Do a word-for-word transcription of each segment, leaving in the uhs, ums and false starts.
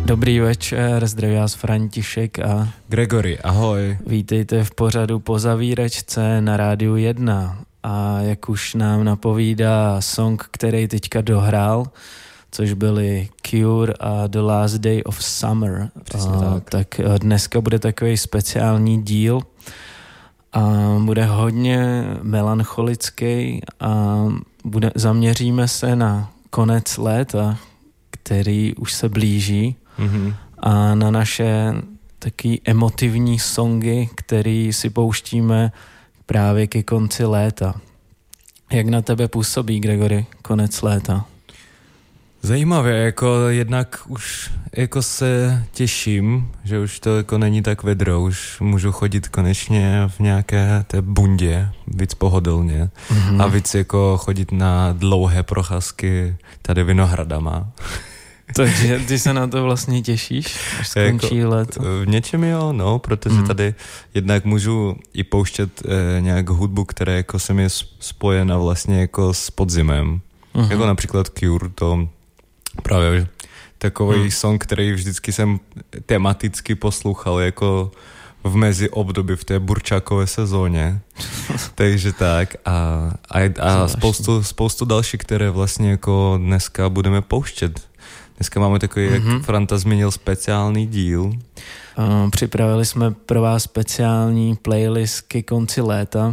Dobrý večer, zdraví vás František a Gregory, ahoj. Vítejte v pořadu Po zavíračce na Rádiu jedna. A jak už nám napovídá song, který teďka dohrál, což byly Cure a The Last Day of Summer. A, tak. tak dneska bude takový speciální díl a bude hodně melancholický a bude, zaměříme se na konec léta, který už se blíží, mm-hmm. a na naše taky emotivní songy, který si pouštíme právě ke konci léta. Jak na tebe působí, Gregory, konec léta? Zajímavě, jako jednak už jako se těším, že už to jako není tak vedro, už můžu chodit konečně v nějaké té bundě, víc pohodlně, mm-hmm. a víc jako chodit na dlouhé procházky tady Vinohradama. Takže ty se na to vlastně těšíš, až skončí jako, léto? V něčem jo, no, protože mm. tady jednak můžu i pouštět eh, nějak hudbu, která jako se mi je spojena vlastně jako s podzimem. Mm-hmm. Jako například Cure, to právě takový mm. song, který vždycky jsem tematicky poslouchal jako v mezi období v té burčákové sezóně. Takže tak a, a, a spoustu, spoustu další, které vlastně jako dneska budeme pouštět. Dneska máme takový, mm-hmm. jak Franta zmínil, speciální díl. Uh, připravili jsme pro vás speciální playlist ke konci léta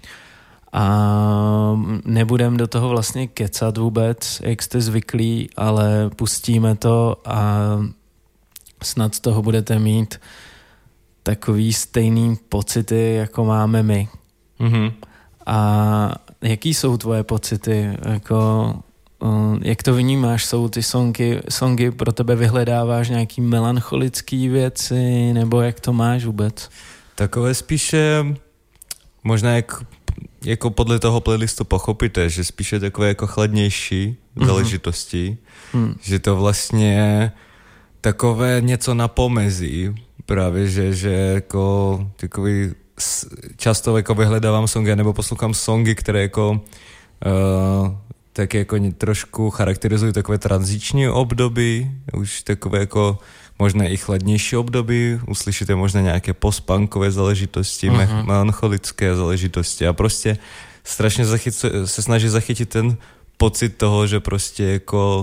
a nebudeme do toho vlastně kecat vůbec, jak jste zvyklí, ale pustíme to a snad z toho budete mít takový stejný pocity, jako máme my. Mm-hmm. A jaký jsou tvoje pocity? Jako, uh, jak to vnímáš? Jsou ty songy, songy pro tebe, vyhledáváš nějaký melancholický věci, nebo jak to máš vůbec? Takové spíše, možná jak, jako podle toho playlistu pochopíte, že spíše takové jako chladnější mm-hmm. záležitosti, mm. že to vlastně takové něco na pomezí, právě, že, že jako takový často jako vyhledávám songy nebo poslouchám songy, které jako uh, tak jako trošku charakterizují takové tranziční období, už takové jako možná i chladnější období, uslyšíte možná nějaké postpunkové záležitosti, uh-huh. melancholické záležitosti a prostě strašně zachyt, se snaží zachytit ten pocit toho, že prostě jako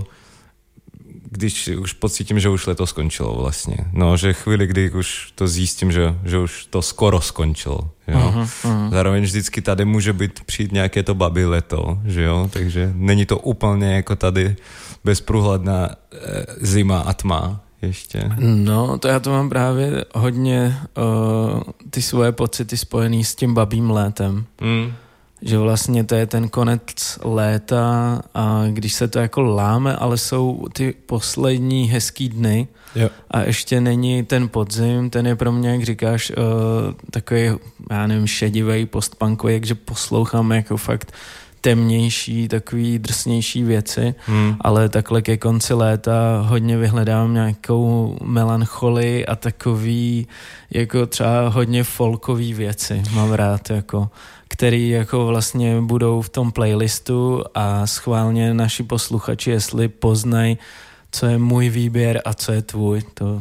když už pocítím, že už leto skončilo vlastně. No, že chvíli, kdy už to zjistím, že, že už to skoro skončilo. Jo? Uh-huh, uh-huh. Zároveň vždycky tady může být přijít nějaké to babi leto, že jo? Takže není to úplně jako tady bezprůhledná e, zima a tma ještě. No, to já to mám právě hodně uh, ty svoje pocity spojený s tím babím létem. Mm. Že vlastně to je ten konec léta a když se to jako láme, ale jsou ty poslední hezký dny, jo. A ještě není ten podzim, ten je pro mě, jak říkáš, uh, takový, já nevím, šedivej, postpunkový, takže poslouchám jako fakt temnější, takový drsnější věci, hmm. ale takhle ke konci léta hodně vyhledávám nějakou melancholii a takový jako třeba hodně folkový věci, mám rád, jako který jako vlastně budou v tom playlistu a schválně naši posluchači, jestli poznají, co je můj výběr a co je tvůj, to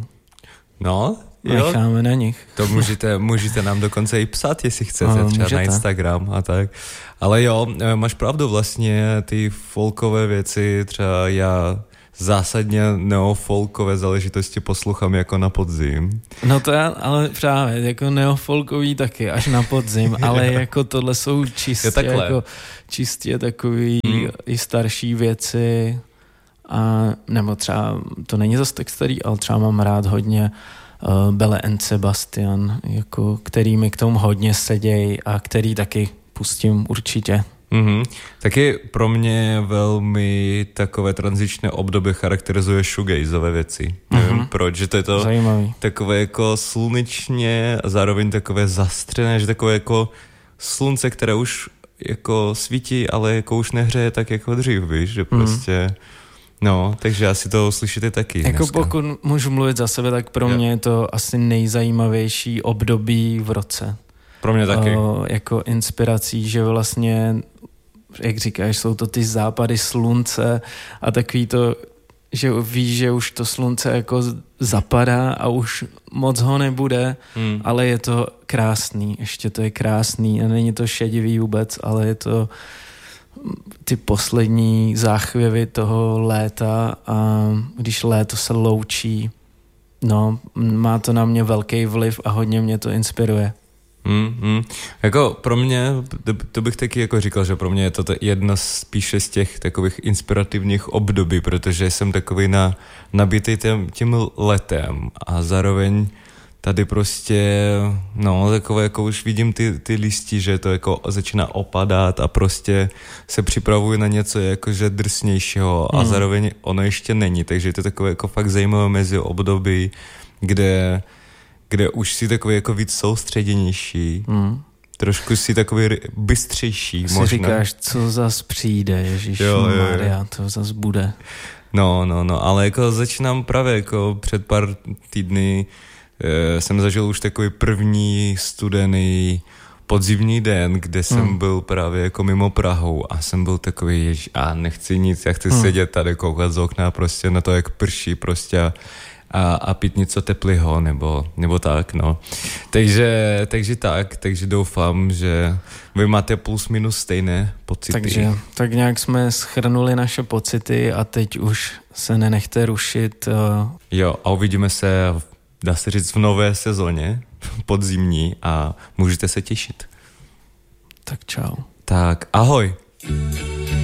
no, necháme na nich. To můžete, můžete nám dokonce i psát, jestli chcete, no, třeba můžete. Na Instagram a tak. Ale jo, máš pravdu, vlastně ty folkové věci, třeba já zásadně neofolkové záležitosti poslouchám jako na podzim. No to já, ale právě, jako neofolkový taky, až na podzim, ale jako tohle jsou čistě, jako, čistě takový hmm. i starší věci, a, nebo třeba, to není zase tak starý, ale třeba mám rád hodně uh, Belle and Sebastian, jako, který mi k tomu hodně sedějí a který taky pustím určitě. Mm-hmm. Taky pro mě velmi takové tranzičné období charakterizuje shoegazové věci. Mm-hmm. Nevím proč, že to je to zajímavý. Takové jako slunečně a zároveň takové zastřené, že takové jako slunce, které už jako svítí, ale jako už nehřeje tak jako dřív, víš, že prostě... Mm. No, takže asi to slyšíte taky. Jako dneska. Pokud můžu mluvit za sebe, tak pro mě je to asi nejzajímavější období v roce. Pro mě taky. O, jako inspirací, že vlastně, jak říkáš, jsou to ty západy slunce a takový to, že víš, že už to slunce jako zapadá a už moc ho nebude, hmm. ale je to krásný, ještě to je krásný a není to šedivý vůbec, ale je to ty poslední záchvěvy toho léta a když léto se loučí, no, má to na mě velký vliv a hodně mě to inspiruje. Mm, mm. Jako pro mě, to, to bych taky jako říkal, že pro mě je to jedno spíše z těch takových inspirativních období, protože jsem takový na, nabitý tím, tím letem a zároveň tady prostě, no, takové jako už vidím ty, ty listí, že to jako začíná opadat a prostě se připravuju na něco jakože drsnějšího a mm. zároveň ono ještě není, takže je to takové jako fakt zajímavé mezi období, kde kde už si takový jako víc soustředěnější, mm. trošku si takový bystřejší. Si možná. Říkáš, co zas přijde, ježišmarja, to zas bude. No, no, no, ale jako začínám právě jako před pár týdny e, jsem zažil už takový první studený podzimní den, kde jsem mm. byl právě jako mimo Prahu a jsem byl takový, jež, a nechci nic, já chci mm. sedět tady, koukat z okna prostě na to, jak prší prostě A, a pít něco teplého, nebo, nebo tak, no. Takže, takže tak, takže doufám, že vy máte plus minus stejné pocity. Takže tak nějak jsme shrnuli naše pocity a teď už se nenechte rušit. Uh... Jo, a uvidíme se, dá se říct, v nové sezóně, podzimní a můžete se těšit. Tak čau. Tak ahoj.